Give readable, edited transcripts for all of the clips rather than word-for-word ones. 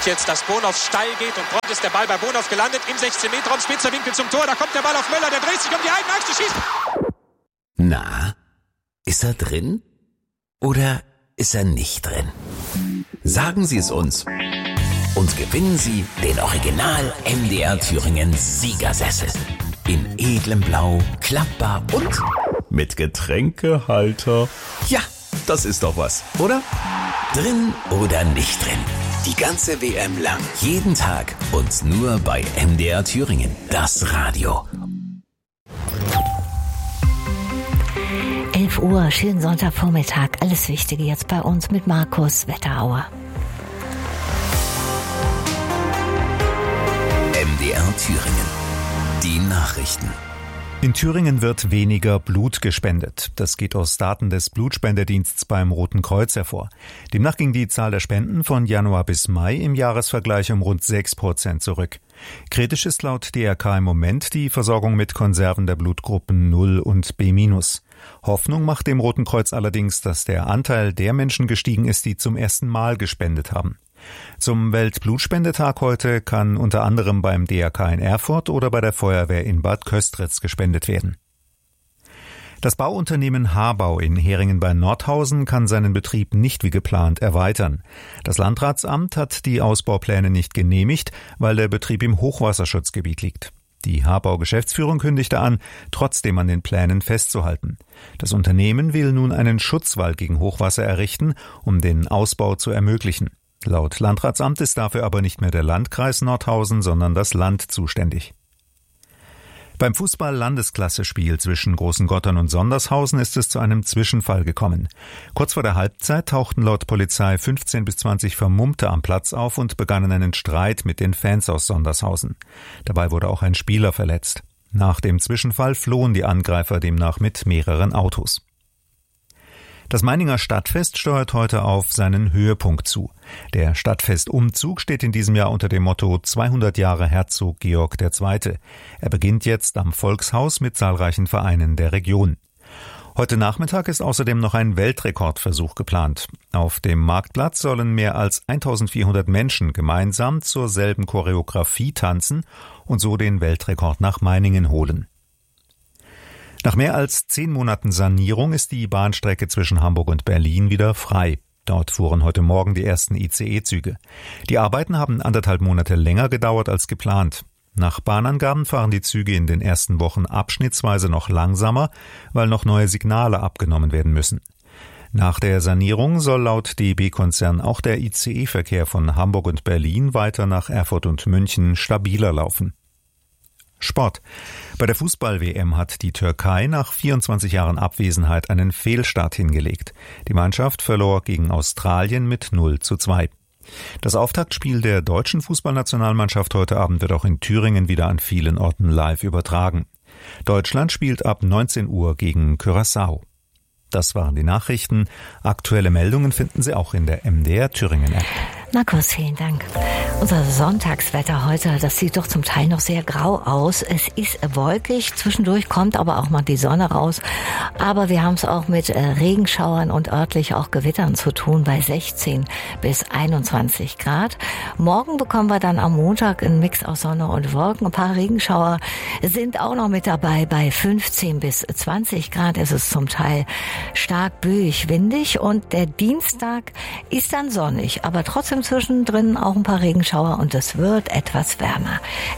jetzt, dass Bonhoff steil geht und prompt ist der Ball bei Bonhoff gelandet im 16-Meter-Raum, spitzer Winkel zum Tor, da kommt der Ball auf Möller, der dreht sich um die eigene Achse, schießt. Na, ist er drin oder ist er nicht drin? Sagen Sie es uns und gewinnen Sie den Original MDR Thüringen Siegersessel. In edlem Blau, klappbar und mit Getränkehalter. Ja, das ist doch was, oder? Drin oder nicht drin? Die ganze WM lang, jeden Tag und nur bei MDR Thüringen, das Radio. 11 Uhr, schönen Sonntagvormittag. Alles Wichtige jetzt bei uns mit Markus Wetterauer. MDR Thüringen. Die Nachrichten. In Thüringen wird weniger Blut gespendet. Das geht aus Daten des Blutspendedienstes beim Roten Kreuz hervor. Demnach ging die Zahl der Spenden von Januar bis Mai im Jahresvergleich um rund 6% zurück. Kritisch ist laut DRK im Moment die Versorgung mit Konserven der Blutgruppen 0 und B-. Hoffnung macht dem Roten Kreuz allerdings, dass der Anteil der Menschen gestiegen ist, die zum ersten Mal gespendet haben. Zum Weltblutspendetag heute kann unter anderem beim DRK in Erfurt oder bei der Feuerwehr in Bad Köstritz gespendet werden. Das Bauunternehmen Habau in Heringen bei Nordhausen kann seinen Betrieb nicht wie geplant erweitern. Das Landratsamt hat die Ausbaupläne nicht genehmigt, weil der Betrieb im Hochwasserschutzgebiet liegt. Die Habau-Geschäftsführung kündigte an, trotzdem an den Plänen festzuhalten. Das Unternehmen will nun einen Schutzwall gegen Hochwasser errichten, um den Ausbau zu ermöglichen. Laut Landratsamt ist dafür aber nicht mehr der Landkreis Nordhausen, sondern das Land zuständig. Beim Fußball-Landesklasse-Spiel zwischen Großengottern und Sondershausen ist es zu einem Zwischenfall gekommen. Kurz vor der Halbzeit tauchten laut Polizei 15 bis 20 Vermummte am Platz auf und begannen einen Streit mit den Fans aus Sondershausen. Dabei wurde auch ein Spieler verletzt. Nach dem Zwischenfall flohen die Angreifer demnach mit mehreren Autos. Das Meininger Stadtfest steuert heute auf seinen Höhepunkt zu. Der Stadtfestumzug steht in diesem Jahr unter dem Motto 200 Jahre Herzog Georg II. Er beginnt jetzt am Volkshaus mit zahlreichen Vereinen der Region. Heute Nachmittag ist außerdem noch ein Weltrekordversuch geplant. Auf dem Marktplatz sollen mehr als 1400 Menschen gemeinsam zur selben Choreografie tanzen und so den Weltrekord nach Meiningen holen. Nach mehr als 10 Monaten Sanierung ist die Bahnstrecke zwischen Hamburg und Berlin wieder frei. Dort fuhren heute Morgen die ersten ICE-Züge. Die Arbeiten haben 1,5 Monate länger gedauert als geplant. Nach Bahnangaben fahren die Züge in den ersten Wochen abschnittsweise noch langsamer, weil noch neue Signale abgenommen werden müssen. Nach der Sanierung soll laut DB-Konzern auch der ICE-Verkehr von Hamburg und Berlin weiter nach Erfurt und München stabiler laufen. Sport. Bei der Fußball-WM hat die Türkei nach 24 Jahren Abwesenheit einen Fehlstart hingelegt. Die Mannschaft verlor gegen Australien mit 0:2. Das Auftaktspiel der deutschen Fußballnationalmannschaft heute Abend wird auch in Thüringen wieder an vielen Orten live übertragen. Deutschland spielt ab 19 Uhr gegen Curaçao. Das waren die Nachrichten. Aktuelle Meldungen finden Sie auch in der MDR Thüringen App. Markus, vielen Dank. Unser Sonntagswetter heute, das sieht doch zum Teil noch sehr grau aus. Es ist wolkig, zwischendurch kommt aber auch mal die Sonne raus. Aber wir haben es auch mit Regenschauern und örtlich auch Gewittern zu tun bei 16 bis 21 Grad. Morgen bekommen wir dann am Montag einen Mix aus Sonne und Wolken. Ein paar Regenschauer sind auch noch mit dabei bei 15 bis 20 Grad. Es ist zum Teil stark böig, windig und der Dienstag ist dann sonnig, aber trotzdem zwischendrin auch ein paar Regenschauer und es wird etwas wärmer.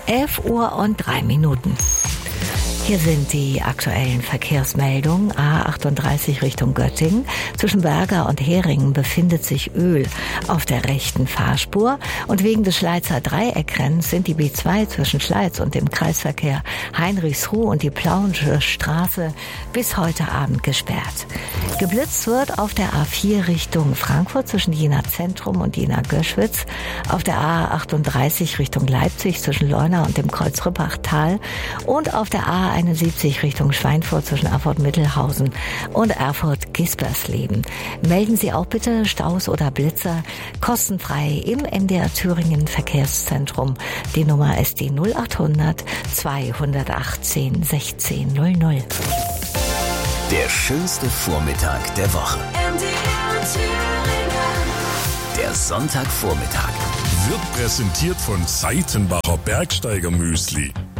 11:03 Uhr. Hier sind die aktuellen Verkehrsmeldungen. A38 Richtung Göttingen. Zwischen Berger und Heringen befindet sich Öl auf der rechten Fahrspur. Und wegen des Schleizer Dreieckrennens sind die B2 zwischen Schleiz und dem Kreisverkehr Heinrichsruh und die Plauensche Straße bis heute Abend gesperrt. Geblitzt wird auf der A4 Richtung Frankfurt zwischen Jena Zentrum und Jena Göschwitz. Auf der A38 Richtung Leipzig zwischen Leuna und dem Kreuz Rippachtal. Und auf der A71 Richtung Schweinfurt zwischen Erfurt-Mittelhausen und Erfurt-Gispersleben. Melden Sie auch bitte Staus oder Blitzer kostenfrei im MDR Thüringen Verkehrszentrum. Die Nummer ist die 0800 218 1600. Der schönste Vormittag der Woche. Der Sonntagvormittag. wird präsentiert von Seitenbacher Bergsteiger Müsli.